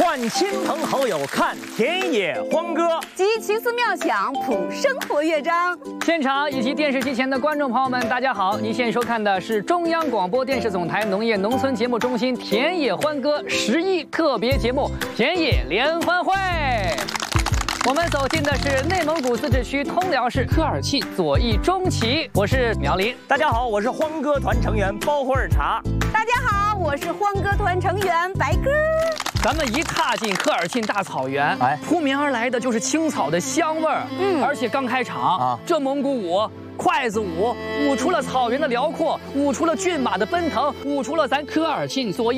唤亲朋好友看田野欢歌， 集奇思妙想谱生活乐章。 现场以及电视机前的观众朋友们，大家好！您现在收看的是中央广播电视总台农业农村节目中心田野欢歌11特别节目《田野联欢会》。我们走进的是内蒙古自治区通辽市科尔沁左翼中旗，我是苗林。 大家好，我是欢歌团成员包慧儿茶。 大家好，我是欢歌团成员白鸽。 咱们一踏进科尔沁大草原，扑面而来的就是青草的香味儿。而且刚开场这蒙古舞、筷子舞，舞出了草原的辽阔，舞出了骏马的奔腾，舞出了咱科尔沁左翼